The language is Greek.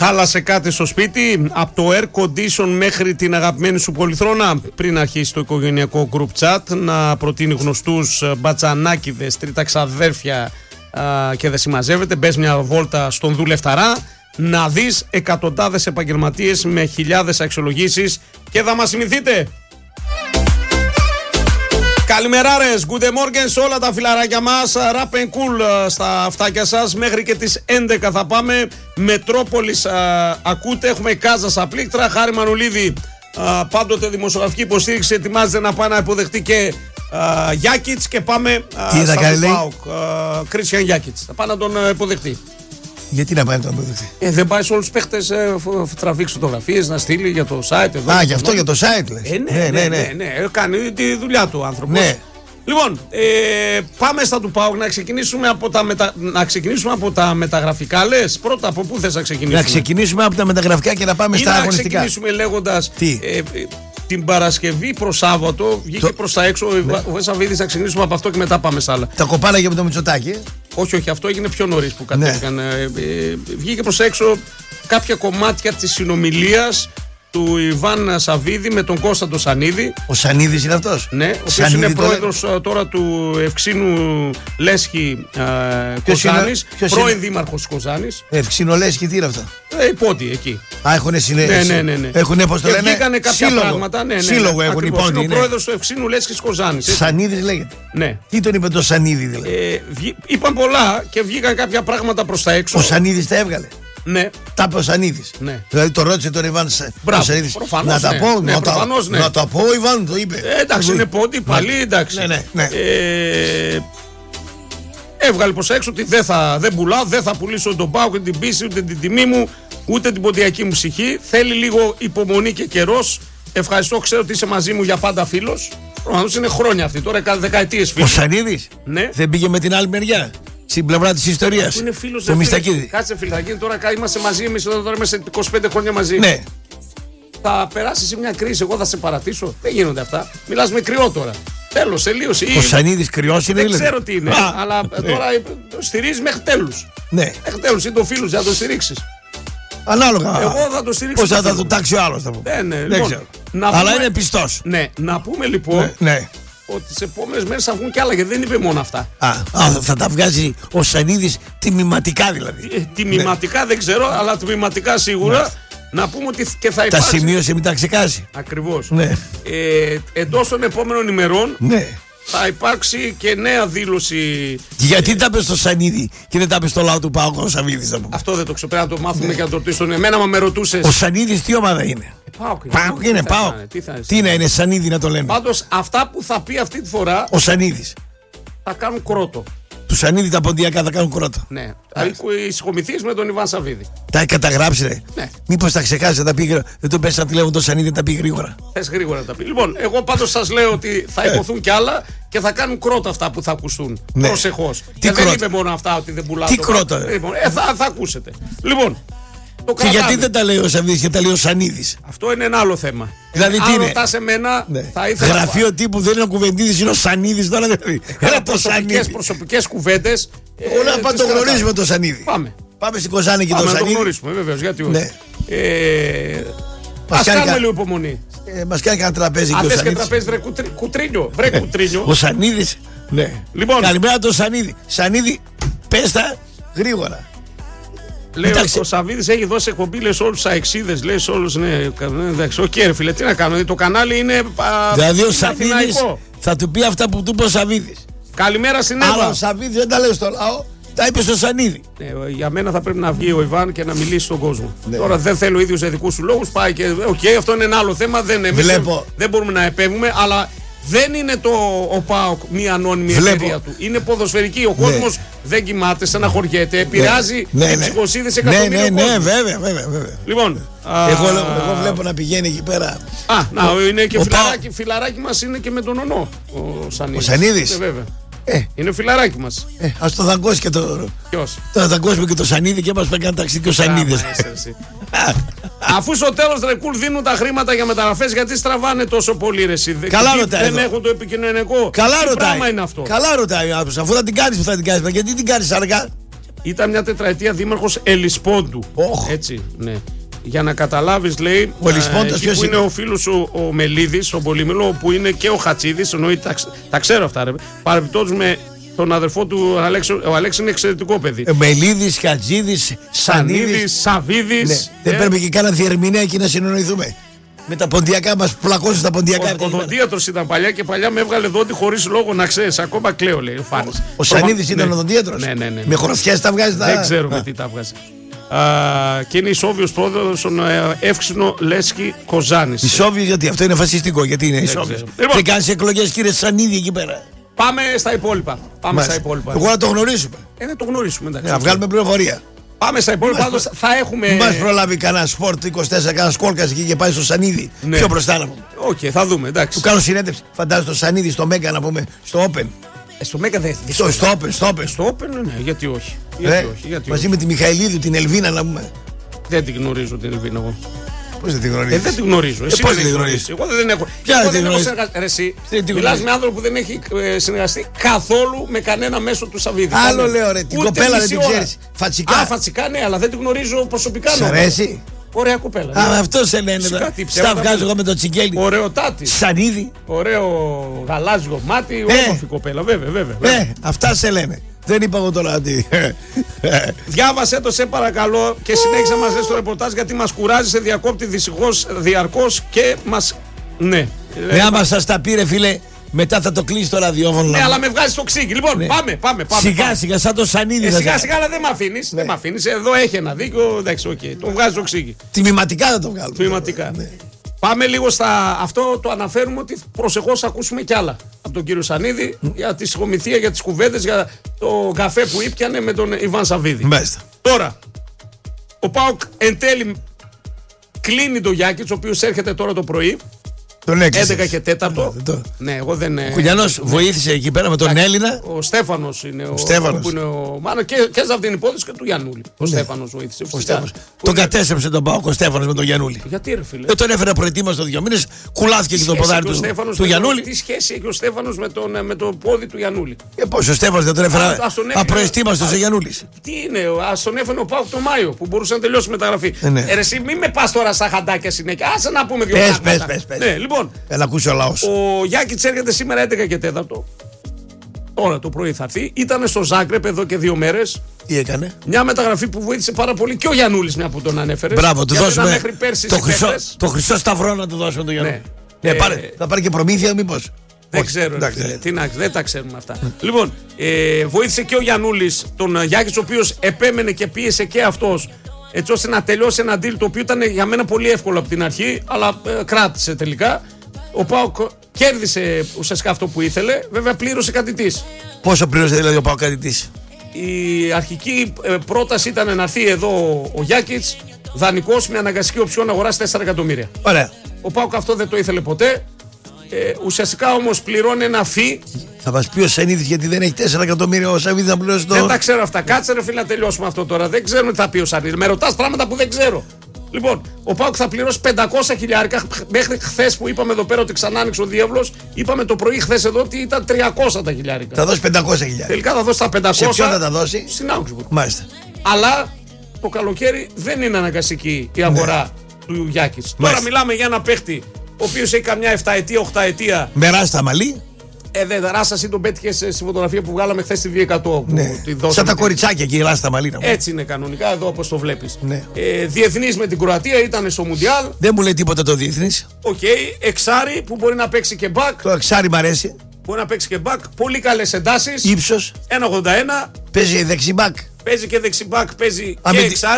Χάλασε κάτι στο σπίτι, από το air condition μέχρι την αγαπημένη σου πολυθρόνα. Πριν αρχίσει το οικογενειακό group chat, να προτείνει γνωστούς μπατσανάκηδες, τρίτα ξαδέρφια και δεν συμμαζεύεται. Μπες μια βόλτα στον Δουλευταρά, να δεις εκατοντάδες επαγγελματίες με χιλιάδες αξιολογήσεις και θα μας θυμηθείτε. Καλημεράρες, good morning σε όλα τα φιλαράκια μας. Rap and cool στα αυτάκια σας. Μέχρι και τις 11 θα πάμε. Μετρόπολης ακούτε, έχουμε Κάζα στα πλήκτρα. Χάρη Μανουλίδη, πάντοτε δημοσιογραφική υποστήριξη, ετοιμάζεται να πάει να υποδεχτεί και Γιάκιτς. Και πάμε στα ΠΑΟΚ, Κρίστιαν Γιάκιτς. Θα πάει να τον υποδεχτεί. Γιατί να πάει να τον υποδεχτεί? Δεν πάει σε όλους τους παίχτες, τραβήξει φωτογραφίες, να στείλει για το site. Εδώ, γι' αυτό για το site λες. Ναι. Κάνει τη δουλειά του ο άνθρωπος. Ναι. Λοιπόν, πάμε στα του ΠΑΟΚ να ξεκινήσουμε από τα μεταγραφικά, λες. Πρώτα από πού θες να ξεκινήσουμε? Να ξεκινήσουμε από τα μεταγραφικά και να πάμε στα αγωνιστικά. Να ξεκινήσουμε λέγοντας την Παρασκευή προς Σάββατο βγήκε προς τα έξω ο Σαββίδης. Θα ξεκινήσουμε από αυτό και μετά πάμε σ' άλλα. Τα κοπάλαγε με το Μητσοτάκη. Όχι, αυτό έγινε πιο νωρίς που κατέβηκαν. Βγήκε προς έξω κάποια κομμάτια της συνομιλίας του Ιβάν Σαββίδη με τον Κώσταντο Σανίδη. Ο Σανίδης είναι αυτός? Ναι, ο οποίος είναι πρόεδρος τώρα του Ευξήνου Λέσχη Κοζάνης, πρώην δήμαρχος Κοζάνης. Ευξήνου Λέσχη, τι είναι αυτό? Υπότι εκεί. Έχουν συνέχεια. Ναι. Έχουν, πώς το λένε, βγήκανε κάποια πράγματα. Ναι. Σύλλογο έχουν, υπότι. Είναι ο πρόεδρος του Ευξήνου Λέσχης Κοζάνης. Σανίδης λέγεται. Ναι. Τι τον είπε το Σανίδη δηλαδή? Είπαν πολλά και βγήκαν κάποια πράγματα προς τα έξω. Ο Σανίδης τα έβγαλε. Ναι. Τα είπε ο Σανίδης. Ναι. Δηλαδή το ρώτησε τον Ιβάν Σανίδης. Να τα πω, να τα πω, ο Ιβάν το είπε. Εντάξει, είναι πόντι, πάλι, εντάξει. Ναι. Έβγαλε προς έξω ότι δεν πουλάω, δεν θα πουλήσω τον ΠΑΟΚ, ούτε την πίστη, ούτε την τιμή μου, ούτε την ποντιακή μου ψυχή. Θέλει λίγο υπομονή και καιρός. Ευχαριστώ, ξέρω ότι είσαι μαζί μου για πάντα φίλος. Προφανώς είναι χρόνια αυτή, τώρα δεκαετίες φίλος. Ο Σανίδης δεν πήγε με την άλλη μεριά? Στην πλευρά της ιστορίας. Είναι φίλος το Μιστακίδη. Κάτσε φιλακίδη, τώρα είμαστε μαζί, εμείς τώρα είμαστε 25 χρόνια μαζί. Ναι. Θα περάσει σε μια κρίση, εγώ θα σε παρατήσω. Δεν γίνονται αυτά. Μιλάς με κρυό τώρα. Τέλος, τελείωσε. Ο Σανίδης κρυός είναι? Δεν ξέρω τι είναι, αλλά τώρα το στηρίζει μέχρι τέλους. Ναι. Μέχρι τέλους, είναι το φίλος για να το στηρίξεις. Ανάλογα. Εγώ θα το στηρίξω. Πώς θα το τάξει ο άλλος, θα πω. Ναι. Δεν Λοιπόν, ξέρω. Αλλά είναι πιστός. Ναι, να πούμε λοιπόν. Ναι. Ότι τις επόμενες μέρες θα βγουν κι άλλα, γιατί δεν είπε μόνο αυτά. Θα τα βγάζει ο Σανίδης τιμηματικά δηλαδή. Τιμηματικά δεν ξέρω, αλλά τιμηματικά σίγουρα. Ναι. Να πούμε ότι και θα υπάρξει. Τα σημείωσε, μην τα ξεκάσει. Ακριβώς. Ναι. Εντός των επόμενων ημερών ναι. θα υπάρξει και νέα δήλωση. Γιατί τα πες στο Σανίδη και δεν τα πες στο λαό του ΠΑΟΚ ο Σαββίδης? Αυτό δεν το ξέρω. Πρέπει να το μάθουμε και να το ρωτήσουν. Εμένα, μα με ρωτούσες. Ο Σανίδης τι ομάδα είναι? ΠΑΟΚ είναι. ΠΑΟΚ. Τι να είναι, Σανίδη να το λέμε? Πάντως αυτά που θα πει αυτή τη φορά. Ο Σανίδης θα κάνουν κρότο. Του Σανίδη τα ποντιακά θα κάνουν κρότο. Ναι. Οι συγχωμηθείς με τον Ιβάν Σαββίδη. Τα έχει καταγράψει, ρε. Ναι. Μήπως τα ξεχάσει, θα τα πει γρήγορα? Δεν τον πέσει να τηλέφωνο τον Σανίδη, τα πει γρήγορα. Θες γρήγορα να τα πει. Λοιπόν, εγώ πάντως σας λέω ότι θα υποθούν κι άλλα και θα κάνουν κρότο αυτά που θα ακουστούν. Ναι. Προσεχώς. Και δεν είπε μόνο αυτά ότι δεν πουλάω. Τι κρότο, λοιπόν, θα ακούσετε. Λοιπόν. Και γιατί δεν τα λέει ο Σαββίδης και τα λέει ο Σανίδης? Αυτό είναι ένα άλλο θέμα. Δηλαδή τι είναι? ρωτάς εμένα, ναι. θα ήθελα. Γραφείο τύπου δεν είναι ο Κουβεντίδης, είναι ο Σανίδης τώρα. Προσωπικές κουβέντες. Εγώ να πάμε το γνωρίζουμε το Σανίδη. Πάμε στην Κοζάνη και το Σανίδη. Να το γνωρίσουμε, βεβαίως. Γιατί όχι. Ναι. Ας κάνουμε λίγο υπομονή. Μας κάνει κανένα τραπέζι και ο Σανίδης. Σανίδης. Τραπέζι, κουτρίνιο. Κουτρίνιο. Ο Σανίδης. Ναι. Λοιπόν. Καλημέρα το Σανίδη. Σανίδη, πες τα γρήγορα. Λέει ο Σαββίδης έχει δώσει εκπομπή, λέει, σε όλους τους αεξίδες, λέει, σε όλους, ναι, εντάξει, οκ, ρε φίλε, τι να κάνω, το κανάλι είναι δηλαδή ο Σαββίδης θα του πει αυτά που του είπε ο Σαββίδης. Καλημέρα στην Εύα. Αλλά ο Σαββίδης δεν τα λέει στο λαό, τα είπε στο Σανίδη. Για μένα θα πρέπει να βγει ο Ιβάν και να μιλήσει στον κόσμο. Ναι. Τώρα δεν θέλω ο ίδιος για δικούς του λόγους, πάει και αυτό είναι ένα άλλο θέμα, δεν μπορούμε να επέμβουμε, αλλά δεν είναι ο ΠΑΟΚ μια ανώνυμη εταιρεία του. Είναι ποδοσφαιρική. Ο κόσμος δεν κοιμάται, στεναχωριέται, επηρεάζει τις ψυχοσύνδες εκατομμύριων. Ναι, βέβαια. Λοιπόν, εγώ βλέπω να πηγαίνει εκεί πέρα. Είναι και φιλαράκι μας, είναι και με τον Ονό. Ο Σανίδης. Ο Σανίδης. Βέβαια. Είναι φιλαράκι μας. Ας το δαγκώσει και το. Ποιος? Θα δαγκώσουμε και το Σανίδη και μας πάει ταξίδι και ο Σανίδης. Αφού στο τέλος, Ρεκούλ, δίνουν τα χρήματα για μεταγραφές, γιατί στραβάνε τόσο πολύ, ρε εσύ? Καλά ρωτάει. Δεν έχουν το επικοινωνιακό. Καλά ρωτάει. Πράγμα είναι αυτό. Καλά ρωτάει ο άνθρωπος. Αφού θα την κάνεις που θα την κάνεις, γιατί την κάνεις αργά? Ήταν μια τετραετία δήμαρχος Ελισπόντου. Έτσι, ναι. Για να καταλάβεις, λέει, εκεί που είναι ο φίλος ο Μελίδης, ο Πολύμηλο, που είναι και ο Χατσίδης, εννοεί, τα ξέρω αυτά, ρε. Παρεμπιπτόντως με τον αδερφό του Αλέξη, ο Αλέξης είναι εξαιρετικό παιδί. Μελίδης, Χατζίδης, Σανίδης, Σαβίδης. Ναι. Δεν πρέπει και κάνα διερμηνέα εκεί να συνονοηθούμε. Με τα ποντιακά μας, πλακώσουν στα ποντιακά. Ο οδοντίατρος ήταν παλιά και παλιά με έβγαλε δόντι χωρίς λόγο, να ξέρεις. Ακόμα κλαίω, λέει ο Φάνης. Ο Σανίδης ήταν οδοντίατρος. Ναι. Με χωροθιές τα βγάζει. Δεν ξέρω με τι τα βγάζει. Και είναι ισόβιος πρόεδρος στον Εύξηνο Λέσκι Κοζάνης. Ισόβιος γιατί αυτό είναι φασιστικό, γιατί είναι ισόβιος. Και κάνεις εκλογές, κύριε Σανίδη, εκεί πέρα. Πάμε στα υπόλοιπα. Εγώ να το γνωρίσουμε. Να το γνωρίσουμε, εντάξει. Να βγάλουμε πληροφορία. Πάμε στα υπόλοιπα. Θα έχουμε. Μην μας προλάβει κανένα σπορτ 24, κανένα κόλκας εκεί και πάει στο Σανίδη. Ναι. Πιο μπροστά να πούμε. Οκ, θα δούμε, εντάξει. Του κάνω συνέντευξη. Φαντάζομαι το Σανίδη στο Μέγκα να πούμε, στο Open. Στο Μέγκα δεν. Στο Open, ναι, γιατί όχι. Μαζί με τη Μιχαηλίδου, την Ελβίνα να πούμε. Δεν την γνωρίζω την Ελβίνα εγώ. Πώς δεν την γνωρίζεις? Δεν την γνωρίζω. Εσύ πώς δεν την γνωρίζεις? Εγώ δεν έχω. Ποια δεν έχω συνεργαστεί. Μιλάς με άνθρωπο που δεν έχει συνεργαστεί καθόλου με κανένα μέσο του Σαββίδη. Άλλο λέω, ρε. Την κοπέλα δεν την ξέρεις. Φατσικά. Φατσικά, ναι, αλλά δεν την γνωρίζω προσωπικά. Σ' αρέσει? Ωραία κοπέλα. Αυτό σε λένε. Στα βγάζω εγώ με το τσιγκέλι. Ωραιοτάτη. Σανίδη. Ωραίο γαλάζιο μάτι. Όμορφη κοπέλα, βέβαια. Αυτά σε λένε. Δεν είπα εγώ τώρα τι. Διάβασέ το, σε παρακαλώ, και συνέχισε μας λες το ρεπορτάζ, γιατί μας κουράζει, σε διακόπτη δυστυχώς διαρκώς και μας. Ναι. Άμα σας τα πήρε, φίλε, μετά θα το κλείσει το ραδιόφωνο. Ναι, αλλά με βγάζει το ξύγκι. Λοιπόν, ναι. Πάμε. Σιγά, σαν το Σανίδη. Σιγά, αλλά δεν με αφήνεις. Εδώ έχει ένα δίκιο. Εντάξει, οκ. Το βγάζει το ξύγκι. Τμηματικά θα το βγάλουμε. Τμηματικά. Ναι. Πάμε λίγο στα. Αυτό το αναφέρουμε ότι προσεχώς θα ακούσουμε κι άλλα από τον κύριο Σανίδη για τη συγχωμηθία, για τις κουβέντες, για το καφέ που ήπιανε με τον Ιβάν Σαββίδη. Μάλιστα. Τώρα, ο ΠΑΟΚ εν τέλει κλείνει το Γιάκητς, ο οποίος έρχεται τώρα το πρωί. Τον 11 και 4. Ναι, εγώ δεν. Ο Κουλιανός βοήθησε εκεί πέρα με τον Έλληνα. Ο Στέφανος είναι ο. Που είναι ο Μάνα και σε αυτήν την υπόθεση και του Γιαννούλη. Ο Στέφανος βοήθησε. Τον κατέστρεψε τον ΠΑΟΚ ο Στέφανος με τον Γιαννούλη. Γιατί, ρε φίλε? Δεν τον έφερε προετοίμαστο 2 μήνες, κουλάθηκε και το ποδάρι του Γιαννούλη. Τι σχέση έχει ο Στέφανος με το πόδι του Γιαννούλη? Πώς ο Στέφανος δεν τον έφερε απροετοίμαστο ο Γιαννούλης? Τι είναι, ας τον έφερε ο ΠΑΟΚ το Μάιο που μπορούσε να τελειώσει μεταγραφή. Εσύ μην με πας τώρα στα χαντάκια συνέχεια. Άσε να πούμε δύο πράγματα. Πες. Λοιπόν, ο Γιάκητς έρχεται σήμερα 11 και 4. Τώρα το πρωί θα έρθει. Ήταν στο Ζάγκρεπ εδώ και 2 μέρες. Τι έκανε? Μια μεταγραφή που βοήθησε πάρα πολύ και ο Γιαννούλης, μια που τον ανέφερε. Μπράβο, του δώσουμε το χρυσό σταυρό να του δώσουμε τον Γιαννούλη. Ναι. Θα πάρει και προμήθεια, μήπως? Δεν ξέρω. Δεν τα ξέρουμε αυτά. Λοιπόν, βοήθησε και ο Γιαννούλης τον Γιάκητς, ο οποίος επέμενε και πίεσε και αυτός, έτσι ώστε να τελειώσει ένα deal το οποίο ήταν για μένα πολύ εύκολο από την αρχή, αλλά κράτησε τελικά. Ο ΠΑΟΚ κέρδισε ουσιαστικά αυτό που ήθελε, βέβαια πλήρωσε κάτι της. Πόσο πλήρωσε δηλαδή ο ΠΑΟΚ κάτι της? Η αρχική πρόταση ήταν να έρθει εδώ ο Γιάκητς δανεικός με αναγκαστική οψιόν να αγοράσει 4 εκατομμύρια. Ωραία. Ο ΠΑΟΚ αυτό δεν το ήθελε ποτέ. Ουσιαστικά όμως πληρώνει ένα φι. Θα μας πει ο Σανίδης γιατί δεν έχει 4 εκατομμύρια ο Σαββίδης να πληρώσει το. Δεν τα ξέρω αυτά. Κάτσε, ρε φίλε, να τελειώσουμε αυτό τώρα. Δεν ξέρουμε τι θα πει ο Σανίδης. Με ρωτάς πράγματα που δεν ξέρω. Λοιπόν, ο ΠΑΟΚ θα πληρώσει 500 χιλιάρικα. Μέχρι χθες που είπαμε εδώ πέρα ότι ξανά άνοιξε ο διάβλος, είπαμε το πρωί χθες εδώ ότι ήταν 300 τα χιλιάρικα. Θα δώσει 500 χιλιάρικα. Τελικά θα δώσει τα 500. Σε ποιον θα τα δώσει? Στην Augsburg. Μάλιστα. Αλλά το καλοκαίρι δεν είναι αναγκαστική η αγορά του Γιάκητς. Τώρα μιλάμε για ένα παίχτη ο οποίος έχει καμιά 7 ετία, 8 ετία. Με ράστα μαλλί. Δεν ράστα, τον πέτυχε στη φωτογραφία που βγάλαμε χθες στη 200. Ναι. Σαν τα κοριτσάκια εκεί, ράστα μαλλί. Έτσι είναι κανονικά εδώ όπως το βλέπεις. Ναι. Διεθνής με την Κροατία, ήταν στο Μουντιάλ. Δεν μου λέει τίποτα το διεθνής. Εξάρι που μπορεί να παίξει και μπακ. Το εξάρι μ' αρέσει. Μπορεί να παίξει και μπακ. Πολύ καλές εντάσεις. Ύψος. 1,81. Παίζει δεξιμπακ. Παίζει και δεξιμπακ, παίζει και εξάρι.